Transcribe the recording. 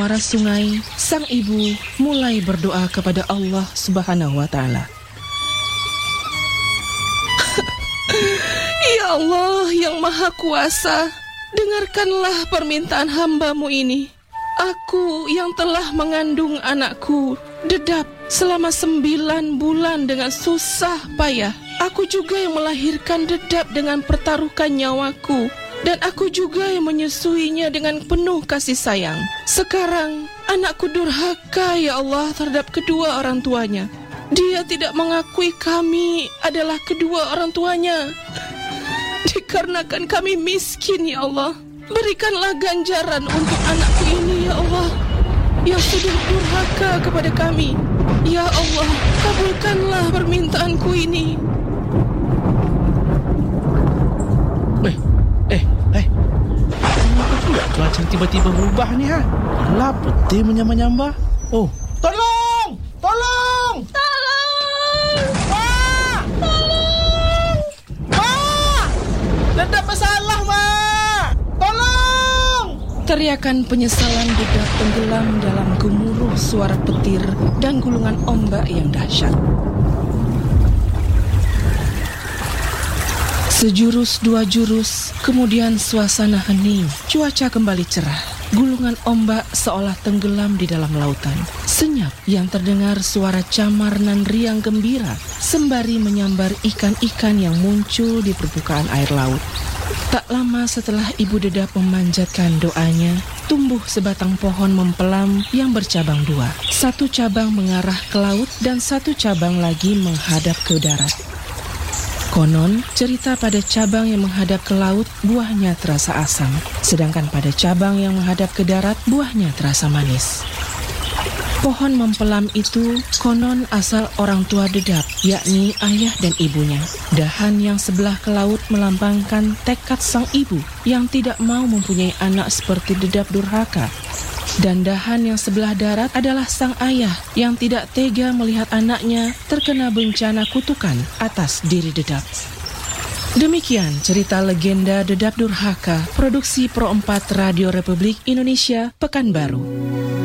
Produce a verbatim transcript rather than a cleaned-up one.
muara sungai, sang ibu mulai berdoa kepada Allah Subhanahu wa Ta'ala. Ya Allah yang Maha Kuasa, dengarkanlah permintaan hamba-Mu ini. Aku yang telah mengandung anakku Dedap selama sembilan bulan dengan susah payah. Aku juga yang melahirkan Dedap dengan pertaruhkan nyawaku. Dan aku juga yang menyusuinya dengan penuh kasih sayang. Sekarang anakku durhaka ya Allah terhadap kedua orang tuanya. Dia tidak mengakui kami adalah kedua orang tuanya. Dikarenakan kami miskin ya Allah, berikanlah ganjaran untuk anakku ini ya Allah, yang sudah durhaka kepada kami. Ya Allah, kabulkanlah permintaanku ini. Eh, eh, eh kenapa pula cuaca tiba-tiba berubah ni ha? Gelap putih menyambar-nyambar. Oh, tolong! Tolong! Tolong! Mak! Tolong! Mak! Dedap bersalah, Mak! Tolong! Teriakan penyesalan Dedap tenggelam dalam gemuruh suara petir dan gulungan ombak yang dahsyat. Sejurus dua jurus, kemudian suasana hening, cuaca kembali cerah. Gulungan ombak seolah tenggelam di dalam lautan. Senyap yang terdengar suara camar nan riang gembira, sembari menyambar ikan-ikan yang muncul di permukaan air laut. Tak lama setelah Ibu Dedap memanjatkan doanya, tumbuh sebatang pohon mempelam yang bercabang dua. Satu cabang mengarah ke laut dan satu cabang lagi menghadap ke darat. Konon, cerita pada cabang yang menghadap ke laut, buahnya terasa asam. Sedangkan pada cabang yang menghadap ke darat, buahnya terasa manis. Pohon mempelam itu konon asal orang tua Dedap, yakni ayah dan ibunya. Dahan yang sebelah ke laut melambangkan tekad sang ibu yang tidak mau mempunyai anak seperti Dedap durhaka. Dan dahan yang sebelah darat adalah sang ayah yang tidak tega melihat anaknya terkena bencana kutukan atas diri Dedap. Demikian cerita legenda Dedap Durhaka, produksi Pro empat Radio Republik Indonesia, Pekanbaru.